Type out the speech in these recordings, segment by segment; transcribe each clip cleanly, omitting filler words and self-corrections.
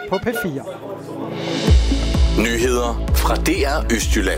på P4. Nyheder fra DR Østjylland.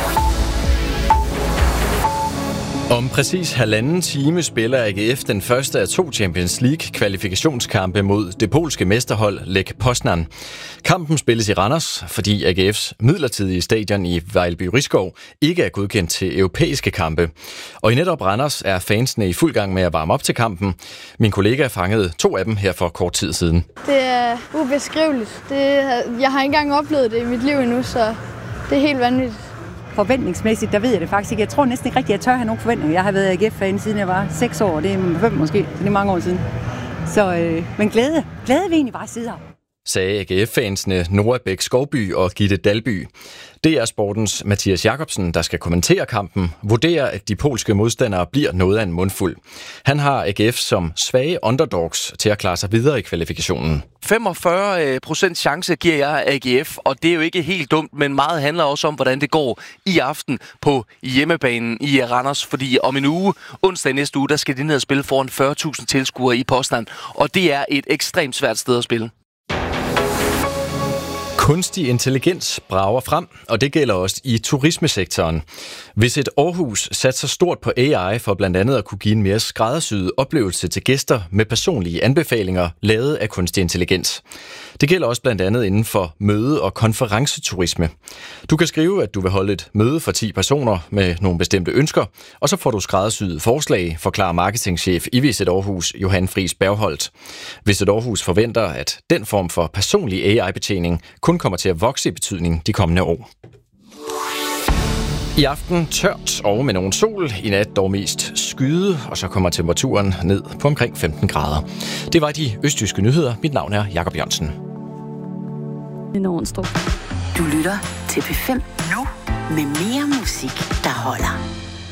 Om præcis 1,5 time spiller AGF den første af 2 Champions League-kvalifikationskampe mod det polske mesterhold Lech Poznan. Kampen spilles i Randers, fordi AGF's midlertidige stadion i Vejlby-Risskov ikke er godkendt til europæiske kampe. Og i netop Randers er fansene i fuld gang med at varme op til kampen. Min kollega fangede 2 af dem her for kort tid siden. Det er ubeskriveligt. Jeg har ikke engang oplevet det i mit liv endnu, så det er helt vanvittigt. Forventningsmæssigt, der ved jeg det faktisk ikke. Jeg tror næsten ikke rigtigt, at jeg tør have nogen forventninger. Jeg har været AGF-fan siden jeg var 6 år, det er 5 måske, så det er mange år siden. Så, men glæde vil egentlig bare sidde her. Sagde AGF-fansene Nora Bæk Skovby og Gitte Dalby. Det er sportens Mathias Jacobsen, der skal kommentere kampen, vurderer, at de polske modstandere bliver noget af en mundfuld. Han har AGF som svage underdogs til at klare sig videre i kvalifikationen. 45% chance giver jeg AGF, og det er jo ikke helt dumt, men meget handler også om, hvordan det går i aften på hjemmebanen i Randers, fordi om en uge, onsdag næste uge, der skal de ned og spille foran 40.000 tilskuere i Poznan, og det er et ekstremt svært sted at spille. Kunstig intelligens brager frem, og det gælder også i turismesektoren. Hvis et Aarhus satser stort på AI for blandt andet at kunne give en mere skræddersyet oplevelse til gæster med personlige anbefalinger lavet af kunstig intelligens. Det gælder også blandt andet inden for møde- og konferenceturisme. Du kan skrive, at du vil holde et møde for 10 personer med nogle bestemte ønsker, og så får du skræddersyet forslag, forklarer marketingchef i Visit Aarhus, Johan Friis Bergholdt. Visit Aarhus forventer, at den form for personlig AI-betjening kun kommer til at vokse i betydning de kommende år. I aften tørt og med nogen sol, i nat dog mest skyde, og så kommer temperaturen ned på omkring 15 grader. Det var de østjyske nyheder. Mit navn er Jakob Jørgensen. Du lytter til P5 nu med mere musik, der holder.